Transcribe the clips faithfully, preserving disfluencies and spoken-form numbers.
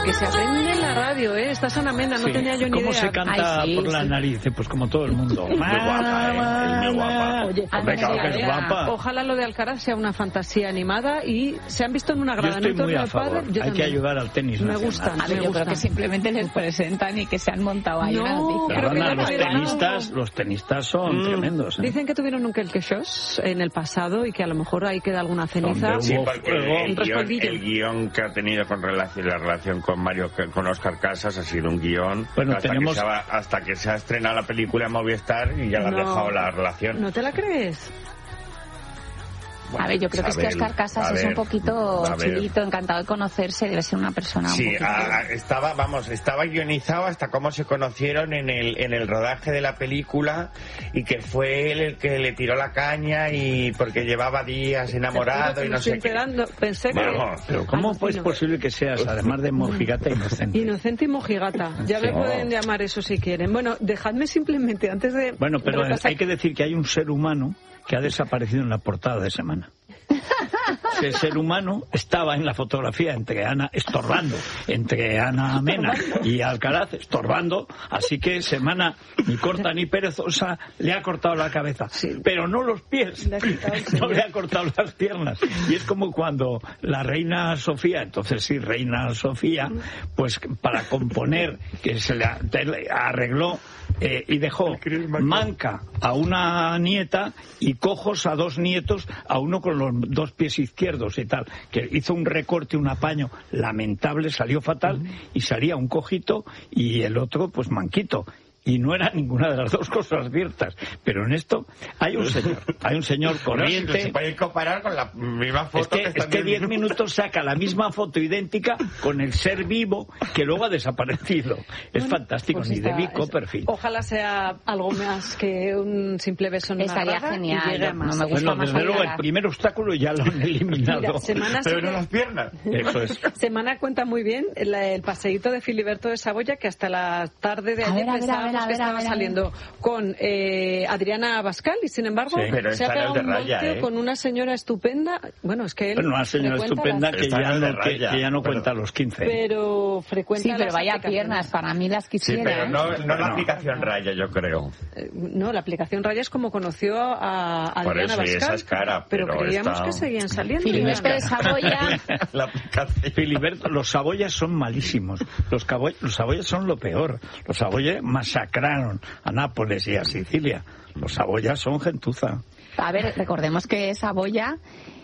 que se aprende en la radio, ¿eh? Está Sana Mena, no Sí. tenía yo ni ¿Cómo idea. se canta Ay, sí, por la sí. nariz? Pues como todo el mundo. Es muy guapa, ¿eh? Es muy guapa. Oye, Hombre, claro que es guapa. ojalá lo de Alcaraz sea una fantasía animada y se han visto en una Yo grada. estoy ¿no? muy Entonces, a el favor. padre, yo Hay que también. ayudar al tenis Me nacional. gustan. A ver, me yo creo gustan. que simplemente les presentan y que se han montado ahí No, una noticia. creo que Perdona, ya los tuvieron tenistas, algo. los tenistas son Mm. tremendos. ¿eh? Dicen que tuvieron un quelquechos en el pasado y que a lo mejor ahí queda alguna ceniza. Hombre, Sí, Hubo porque fuego. el, Un guión, respondillo. el guión que ha tenido con relación, la relación con Mario, con Óscar Casas ha sido un guión Bueno, hasta, tenemos- que se ha, hasta que se ha estrenado la película en Movistar y ya le han No. dejado la relación. ¿No te la crees? Bueno, A ver, yo creo que es que Isabel, Óscar Casas a es ver, un poquito a ver. chulito, encantado de conocerse, debe ser una persona un Sí, poquito... a- a- estaba, vamos, estaba guionizado hasta cómo se conocieron en el, en el rodaje de la película y que fue él el que le tiró la caña y porque llevaba días enamorado Te juro que y me no estoy sé qué. enterando. Pensé que... Vamos, Pero ¿cómo Alucino. es posible que seas, además de mojigata, inocente? Inocente y mojigata. Ya me Sí. pueden llamar eso si quieren. Bueno, dejadme simplemente antes de... Bueno, pero repasar- hay que decir que hay un ser humano que ha desaparecido en la portada de Semana. Ese ser humano estaba en la fotografía entre Ana, estorbando, entre Ana Mena y Alcaraz, estorbando, así que Semana, ni corta ni perezosa, le ha cortado la cabeza, pero no los pies, Le ha quitado el no señor. le ha cortado las piernas. Y es como cuando la reina Sofía, entonces sí, reina Sofía, pues para componer, que se le arregló eh, y dejó manca a una nieta y cojos a dos nietos, a uno con los dos pies izquierdos y tal, que hizo un recorte, un apaño lamentable, salió fatal y salía un cojito y el otro pues manquito. Y no era ninguna de las dos cosas ciertas. Pero en esto hay un señor, hay un señor corriente. No, se puede comparar con la misma foto Es que, que está es que en diez minutos saca la misma foto idéntica con el ser vivo que luego ha desaparecido. Es Bueno, fantástico, pues ni está- de es- Copperfield. Ojalá sea algo más que un simple beso en una Estaría grada y genial, llegue a no más. me gusta Bueno, más desde luego, el Alcaraz. primer obstáculo ya lo han eliminado. Mira, Semana Pero sigue- no las piernas. Eso es. Semana cuenta muy bien el, el paseíto de Filiberto de Saboya, que hasta la tarde de A ayer ver, a ver, a pensábamos ver, a que ver, a estaba ver, a ver. saliendo con eh, Adriana Abascal y sin embargo Sí, pero se ha está en el pegado de un Raya, volteo ¿eh? con una señora estupenda. Bueno, es que él Bueno, una señora frecuenta estupenda las- que Está ya, en el de no, que, Raya, que ya no pero- cuenta los quince. pero frecuenta Sí, pero las vaya aplicaciones. piernas, para mí las Sí, quisiera. pero ¿eh? no, no la Bueno. aplicación Raya, yo creo. Eh, No, la aplicación Raya es como conoció a a Por Adriana eso, y Abascal. esa es cara, pero pero creíamos esta- que seguían saliendo. Filiberto de Saboya, La aplicación. Filiberto, los Saboyas son malísimos. Los, Cabo- los Saboyas son lo peor. Los Saboyas masacraron a Nápoles y a Sicilia. Los Saboyas son gentuza. a ver, recordemos que Saboya...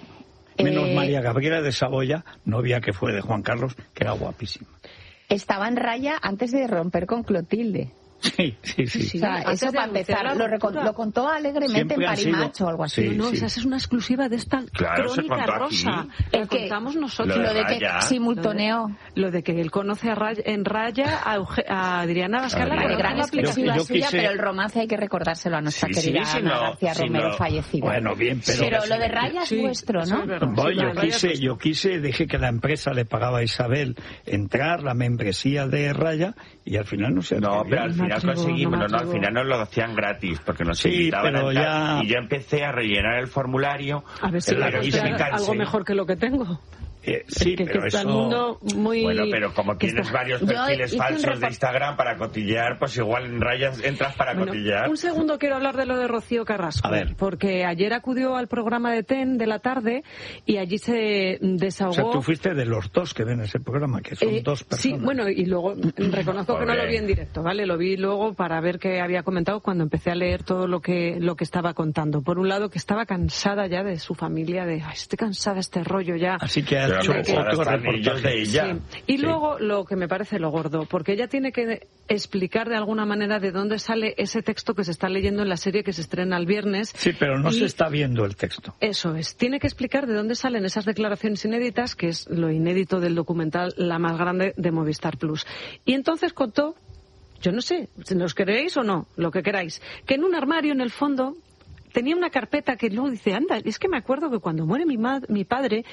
Menos eh, María Gabriela de Saboya, novia que fue de Juan Carlos, que era guapísima. estaba en Raya antes de romper con Clotilde. Sí, sí, sí. Sí, O sea, antes eso de para anunciar empezar, la lo, recon- ruptura. lo contó alegremente Siempre en han sido- Parimacho o algo así. Sí, No, sí. esa es una exclusiva de esta Claro, se crónica contó rosa. aquí. La El que- contamos nosotros. Lo Lo de de que Raya. simultoneó. Lo de que él conoce a Raya- en Raya a, Euge- a Adriana Abascal. Adriana. Vale, la gran gran exclusiva Yo- yo suya, quise- pero el romance hay que recordárselo a nuestra Sí, sí, querida sí, Ana no, García sí, Romero, no. fallecida. Bueno, bien, pero... Pero lo de Raya es Sí, vuestro, eso ¿no? es verdad. Voy, Sí, yo la Raya quise, pues- yo quise, dije que la empresa le pagaba a Isabel entrar, la membresía de Raya, y al final no se No, atrevió. pero al No me final atrevo, conseguimos, no me no, no, al atrevo. final nos lo hacían gratis, porque nos Sí, invitaban pero a entrar. ya- Y yo empecé a rellenar el formulario. A ver si pero me y se me encuentra cansé. algo mejor que lo que tengo. Eh, sí, que, que pero está eso... el mundo muy... Bueno, pero como que tienes está- varios Yo perfiles hice un falsos de report- Instagram para cotillear, pues igual en Rayas entras para Bueno, cotillar. un segundo quiero hablar de lo de Rocío Carrasco. A ver. Porque ayer acudió al programa de T E N de la tarde y allí se desahogó... O sea, tú fuiste de los dos que ven ese programa, que son Eh, dos personas. Sí, bueno, y luego reconozco que no Pobre. lo vi en directo, ¿vale? Lo vi luego para ver qué había comentado cuando empecé a leer todo lo que lo que estaba contando. Por un lado, que estaba cansada ya de su familia, de, ay, estoy cansada de este rollo ya. Así que ha Pero hecho cansada otro están ellos reportaje. de ella. Sí. Y Sí. luego lo que me parece lo gordo, porque ella tiene que explicar de alguna manera de dónde sale ese texto que se está leyendo en la serie que se estrena el viernes. Sí, pero no Y- se está viendo el texto. Eso es, tiene que explicar de dónde salen esas declaraciones inéditas, que es lo inédito del documental La más grande de Movistar Plus. Y entonces contó, yo no sé, si nos queréis o no, lo que queráis, que en un armario en el fondo, tenía una carpeta que luego dice, anda, es que me acuerdo que cuando muere mi, ma- mi padre,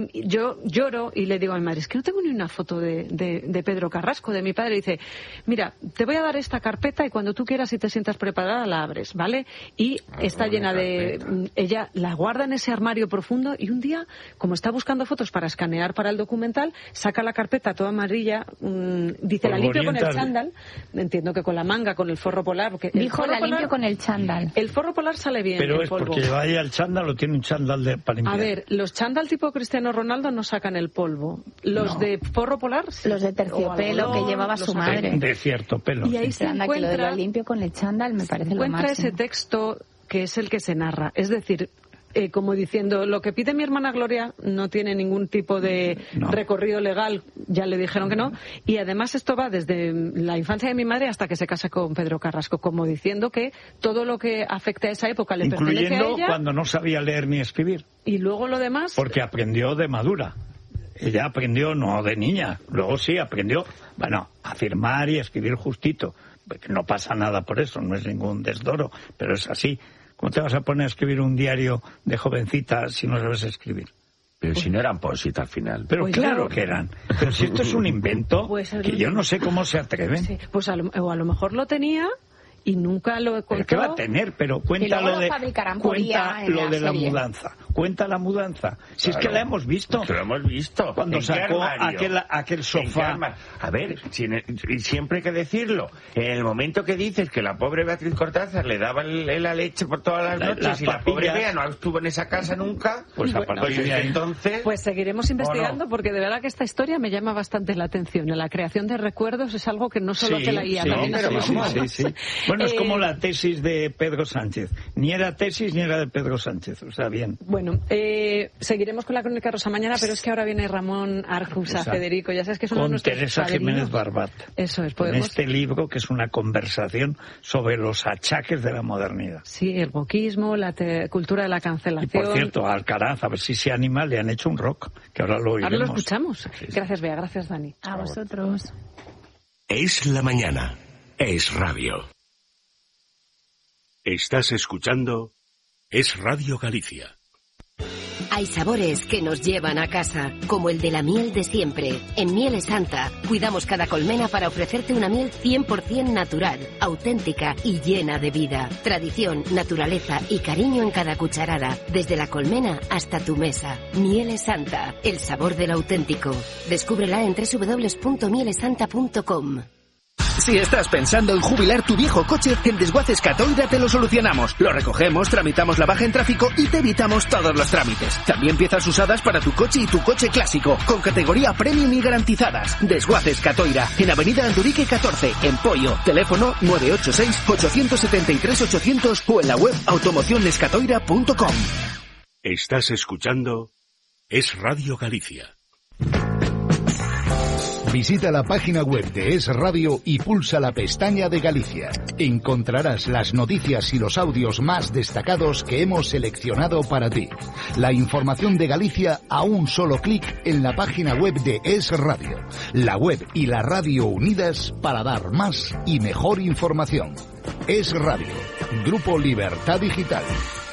yo lloro y le digo a mi madre, es que no tengo ni una foto de, de, de Pedro Carrasco, de mi padre. Y dice, mira, te voy a dar esta carpeta y cuando tú quieras y te sientas preparada la abres, ¿vale? Y ah, está llena de... Carpeta. Ella la guarda en ese armario profundo y un día, como está buscando fotos para escanear para el documental, saca la carpeta toda amarilla, mmm, dice, la limpio con el chándal, entiendo que con la manga, con el forro polar. Porque el Dijo, forro la polar, limpio con el chándal. El forro polar sale bien. Pero el es polvo. porque vaya el chándal o tiene un chándal de, para limpiar. A ver, los chándal tipo Cristiano Ronaldo no sacan el polvo. Los no. de forro polar, sí. Los de terciopelo que llevaba su madre. De cierto pelo. Y ahí sí. se Anda, encuentra, que lo de la limpio con el chándal me parece lo máximo. Encuentra ese texto que es el que se narra. Es decir, Eh, como diciendo, lo que pide mi hermana Gloria no tiene ningún tipo de no. recorrido legal, ya le dijeron que no, y además esto va desde la infancia de mi madre hasta que se casa con Pedro Carrasco, como diciendo que todo lo que afecte a esa época le pertenece a ella. Incluyendo cuando no sabía leer ni escribir. Y luego lo demás... Porque aprendió de madura. Ella aprendió, no de niña, luego sí aprendió, bueno, a firmar y a escribir justito. No pasa nada por eso, no es ningún desdoro, pero es así. ¿Cómo te vas a poner a escribir un diario de jovencita si no sabes escribir? Pero si no eran posit al final. Pero pues claro claro que eran. Pero si esto es un invento, pues que yo no sé cómo se atreven. Sí, pues a lo, o a lo mejor lo tenía y nunca lo contó. ¿Qué va a tener? Pero cuenta lo de, cuenta lo de la mudanza. Cuenta la mudanza. Si claro, es que la hemos visto. Que lo hemos visto. Cuando sacó aquel, aquel sofá. A ver, si en el, y siempre hay que decirlo. En el momento que dices que la pobre Beatriz Cortázar le daba el, la leche por todas las noches la, y la pobre Bea no estuvo en esa casa nunca, pues bueno, a partir de entonces... Pues seguiremos investigando, no? Porque de verdad que esta historia me llama bastante la atención. La creación de recuerdos es algo que no solo sí, hace la guía, sí, también pero hace vamos, sí, sí. Bueno, es eh, como la tesis de Pedro Sánchez. Ni era tesis ni era de Pedro Sánchez. O sea, bien. Bueno, eh, seguiremos con la crónica Rosa mañana, pero es que ahora viene Ramón Arjusa, o sea, Federico. Ya sabes que es uno de nuestros Teresa padrinos. Jiménez Barbat. Eso es, podemos... En este libro que es una conversación sobre los achaques de la modernidad. Sí, el wokismo, la te... cultura de la cancelación. Y por cierto, a Alcaraz, a ver si se anima, le han hecho un rock, que ahora lo oiremos. Ahora lo escuchamos. Sí, sí. Gracias, Bea. Gracias, Dani. A vosotros. Es la mañana. Es radio. Estás escuchando Es Radio Galicia. Hay sabores que nos llevan a casa, como el de la miel de siempre. En Mieles Santa, cuidamos cada colmena para ofrecerte una miel cien por ciento natural, auténtica y llena de vida. Tradición, naturaleza y cariño en cada cucharada, desde la colmena hasta tu mesa. Mieles Santa, el sabor del auténtico. Descúbrela en doble u doble u doble u punto mieles santa punto com. Si estás pensando en jubilar tu viejo coche, en Desguaces Catoira te lo solucionamos. Lo recogemos, tramitamos la baja en tráfico y te evitamos todos los trámites. También piezas usadas para tu coche y tu coche clásico, con categoría premium y garantizadas. Desguaces Catoira, en Avenida Andurique catorce, en Poio. Teléfono nueve ocho seis, ocho siete tres, ochocientos o en la web automocionescatoira punto com. Estás escuchando Es Radio Galicia. Visita la página web de Es Radio y pulsa la pestaña de Galicia. Encontrarás las noticias y los audios más destacados que hemos seleccionado para ti. La información de Galicia a un solo clic en la página web de Es Radio. La web y la radio unidas para dar más y mejor información. Es Radio. Grupo Libertad Digital.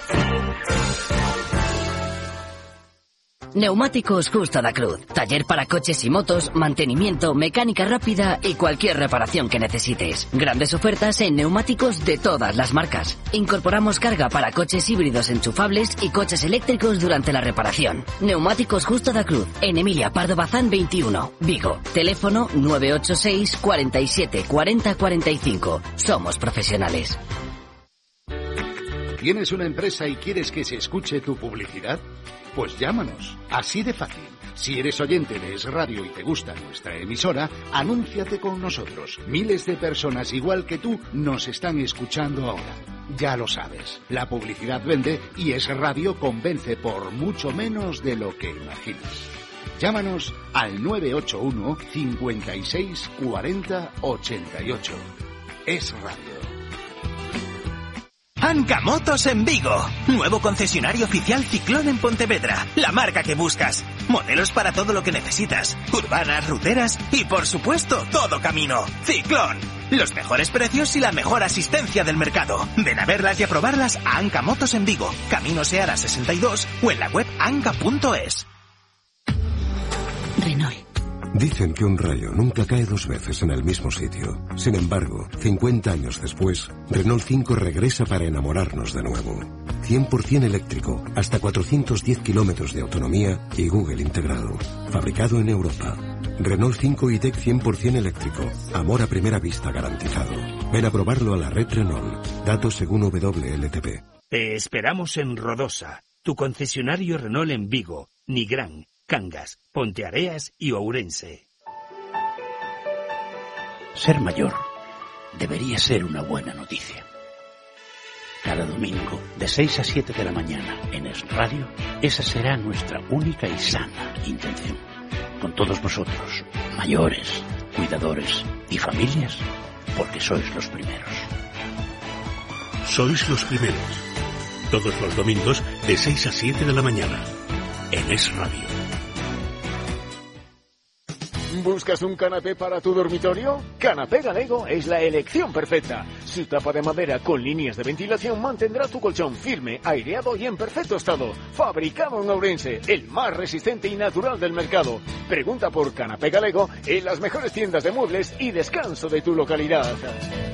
Neumáticos Justo da Cruz. Taller para coches y motos, mantenimiento, mecánica rápida y cualquier reparación que necesites. Grandes ofertas en neumáticos de todas las marcas. Incorporamos carga para coches híbridos enchufables y coches eléctricos durante la reparación. Neumáticos Justo da Cruz. En Emilia Pardo Bazán veintiuno, Vigo. Teléfono nueve ocho seis, cuarenta y siete, cuarenta, cuarenta y cinco. Somos profesionales. ¿Tienes una empresa y quieres que se escuche tu publicidad? Pues llámanos, así de fácil. Si eres oyente de Es Radio y te gusta nuestra emisora, anúnciate con nosotros. Miles de personas igual que tú nos están escuchando ahora. Ya lo sabes, la publicidad vende y Es Radio convence por mucho menos de lo que imaginas. Llámanos al nueve ocho uno, cincuenta y seis, cuarenta, ochenta y ocho. Es Radio. Anca Motos en Vigo. Nuevo concesionario oficial Ciclón en Pontevedra. La marca que buscas. Modelos para todo lo que necesitas. Urbanas, ruteras y por supuesto todo camino. Ciclón. Los mejores precios y la mejor asistencia del mercado. Ven a verlas y a probarlas a Anca Motos en Vigo, Camino Seara sesenta y dos o en la web anca punto es. Renault. Dicen que un rayo nunca cae dos veces en el mismo sitio. Sin embargo, cincuenta años después, Renault cinco regresa para enamorarnos de nuevo. cien por ciento eléctrico, hasta cuatrocientos diez kilómetros de autonomía y Google integrado. Fabricado en Europa. Renault cinco e-Tech cien por ciento eléctrico. Amor a primera vista garantizado. Ven a probarlo a la red Renault. Datos según W L T P. Te esperamos en Rodosa, tu concesionario Renault en Vigo, Nigrán, Cangas, Ponteareas y Ourense. Ser mayor debería ser una buena noticia. Cada domingo, de seis a siete de la mañana, en Es Radio, esa será nuestra única y sana intención. Con todos vosotros, mayores, cuidadores y familias, porque sois los primeros. Sois los primeros. Todos los domingos, de seis a siete de la mañana, en Es Radio. ¿Buscas un canapé para tu dormitorio? Canapé Galego es la elección perfecta. Su tapa de madera con líneas de ventilación mantendrá tu colchón firme, aireado y en perfecto estado. Fabricado en Ourense, el más resistente y natural del mercado. Pregunta por Canapé Galego en las mejores tiendas de muebles y descanso de tu localidad.